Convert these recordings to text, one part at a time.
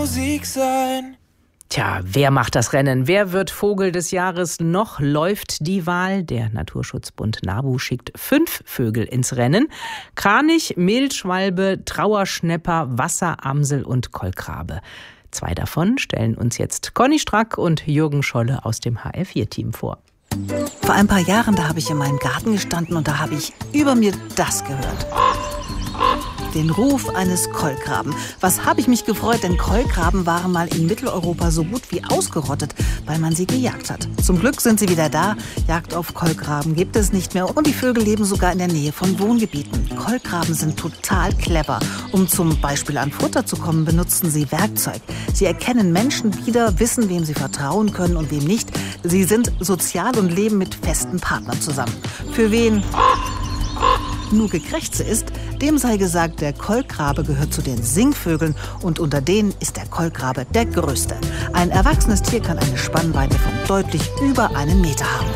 Musik sein. Tja, wer macht das Rennen? Wer wird Vogel des Jahres? Noch läuft die Wahl. Der Naturschutzbund NABU schickt 5 Vögel ins Rennen. Kranich, Mehlschwalbe, Trauerschnäpper, Wasseramsel und Kolkrabe. 2 davon stellen uns jetzt Conny Strack und Jürgen Scholle aus dem HR4-Team vor. Vor ein paar Jahren, da habe ich in meinem Garten gestanden und da habe ich über mir das gehört. Den Ruf eines Kolkraben. Was habe ich mich gefreut, denn Kolkraben waren mal in Mitteleuropa so gut wie ausgerottet, weil man sie gejagt hat. Zum Glück sind sie wieder da. Jagd auf Kolkraben gibt es nicht mehr und die Vögel leben sogar in der Nähe von Wohngebieten. Kolkraben sind total clever. Um zum Beispiel an Futter zu kommen, benutzen sie Werkzeug. Sie erkennen Menschen wieder, wissen, wem sie vertrauen können und wem nicht. Sie sind sozial und leben mit festen Partnern zusammen. Für wen Nuke Krächze ist, dem sei gesagt, der Kolkrabe gehört zu den Singvögeln und unter denen ist der Kolkrabe der größte. Ein erwachsenes Tier kann eine Spannweite von deutlich über 1 Meter haben.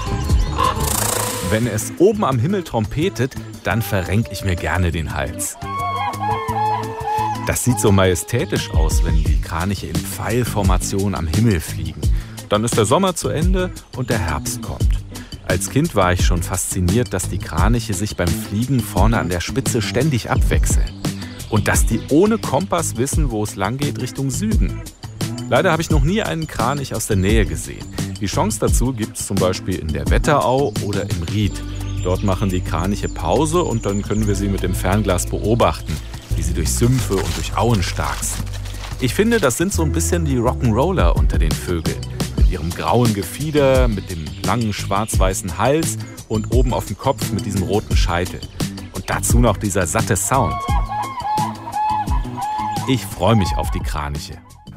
Wenn es oben am Himmel trompetet, dann verrenke ich mir gerne den Hals. Das sieht so majestätisch aus, wenn die Kraniche in Pfeilformation am Himmel fliegen. Dann ist der Sommer zu Ende und der Herbst kommt. Als Kind war ich schon fasziniert, dass die Kraniche sich beim Fliegen vorne an der Spitze ständig abwechseln. Und dass die ohne Kompass wissen, wo es lang geht, Richtung Süden. Leider habe ich noch nie einen Kranich aus der Nähe gesehen. Die Chance dazu gibt es zum Beispiel in der Wetterau oder im Ried. Dort machen die Kraniche Pause und dann können wir sie mit dem Fernglas beobachten, wie sie durch Sümpfe und durch Auen starksen. Ich finde, das sind so ein bisschen die Rock'n'Roller unter den Vögeln. Mit ihrem grauen Gefieder, mit dem langen schwarz-weißen Hals und oben auf dem Kopf mit diesem roten Scheitel. Und dazu noch dieser satte Sound. Ich freue mich auf die Kraniche.